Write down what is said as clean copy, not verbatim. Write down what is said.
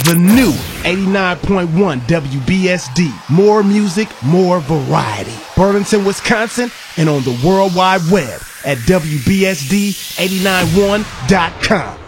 The new 89.1 WBSD. More music, more variety. Burlington, Wisconsin, and on the World Wide Web at WBSD891.com.